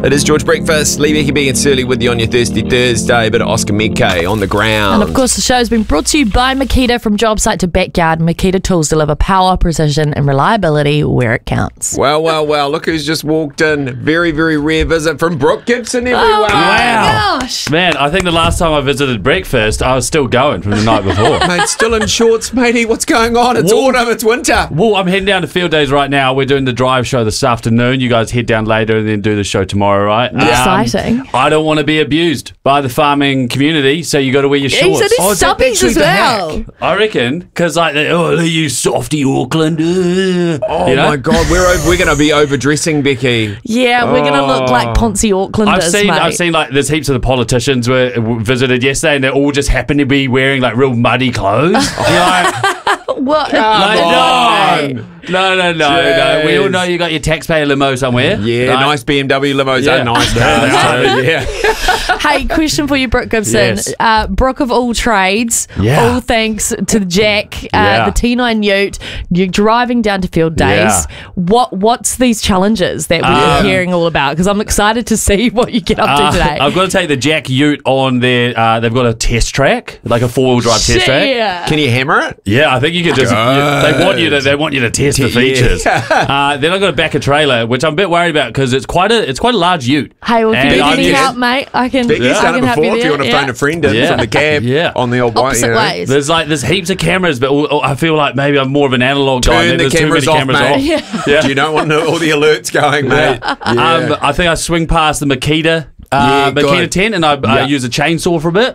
It is George Breakfast. Lee Becky B and Surly with you on your Thirsty Thursday. Bit of Oscar Medke on the ground. And of course, the show has been brought to you by Makita. From job site to backyard, Makita tools deliver power, precision, and reliability where it counts. Well. Look who's just walked in. Very, very rare visit from Brooke Gibson, everyone. Oh, Wow. gosh. Man, I think the last time I visited breakfast, I was still going from the night before. Mate, still in shorts, matey. What's going on? It's Whoa. autumn. It's winter. Well, I'm heading down to Field Days right now. We're doing the drive show this afternoon. You guys head down later and then do the show tomorrow, right? Exciting. I don't want to be abused by the farming community, so you got to wear your He shorts. said his that subbies actually as the well. I reckon, because like, you softy Auckland. Oh, you know? my God. We're going to be overdressing, Becky. Yeah, we're going to look like Ponzi Aucklanders, I've seen like there's heaps of the politicians were visited yesterday, and they all just happen to be wearing like real muddy clothes. You're like, What? no. Jeez. We all know you got your taxpayer limo somewhere. Yeah, right? nice BMW limos Yeah. are nice cars. Yeah. Hey, question for you, Brooke Gibson. Yes. Brooke of all trades, Yeah. all thanks to the Jack, Yeah. the T9 Ute. You're driving down to Field Days. Yeah. What's these challenges that we're hearing all about? Because I'm excited to see what you get up to today. I've got to take the Jack Ute on their. They've got a test track, like a 4-wheel drive test track. Yeah. Can you hammer it? Yeah, I think you can just. They want you to test the features. Then I've got to back a trailer, which I'm a bit worried about because it's quite a large Ute. Hey, well, if And you I'm need any just- help, mate, I can. Becky's I done can it help before if you there. want to phone a friend in Yeah. from the cab Yeah. on the old bike. Opposite ways. There's heaps of cameras, but I feel like maybe I'm more of an analog guy. Turn Maybe the there's too many cameras off, cameras mate. off. Yeah. You don't want all the alerts going, mate. Yeah. I think I swing past the Makita. Yeah, Makita good. tent, and I Yeah. use a chainsaw for a bit.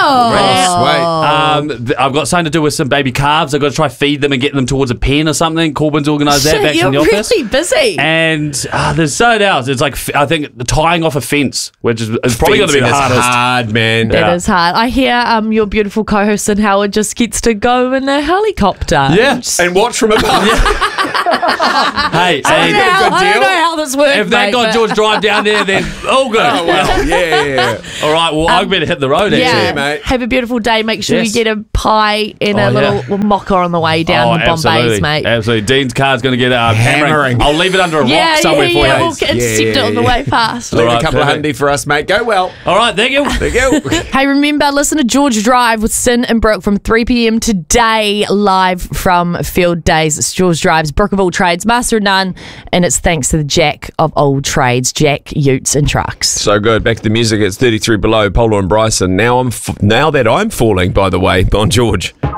Oh. I've got something to do with some baby calves. I've got to try feed them and get them towards a pen or something. Corbyn's organised that Shit, back you're in the office. really busy. And there's something else. It's like I think tying off a fence, which is probably going to be the Fencing is hardest. hard, man. That is hard. I hear your beautiful co-host Sid Howard just gets to go in a helicopter. Yeah. And watch from above. Hey, I don't, know how, good I don't deal. know how this works. if that mate, got but- George Drive down there, then all good. Oh, well, yeah. All right, well, I better hit the road. Yeah, Actually. mate. have a beautiful day. Make sure Yes. you get a pie in a Oh, little mocha on the way down to Bombay's, mate. Absolutely. Dean's car's going to get hammering. I'll leave it under a rock somewhere for we'll you. intercept it on the way past. Leave All right, a couple of perfect. hundy for us, mate. Go well. All right, thank you. There you go. Hey, remember, listen to George Drive with Sin and Brooke from 3 p.m. today, live from Field Days. It's George Drive's Brooke of all trades, master of none, and it's thanks to the Jack of all trades, Jack Utes and Trucks. So good. Back to the music. It's 33 below. Polo and Bryson. Now that I'm falling, by the way, on George.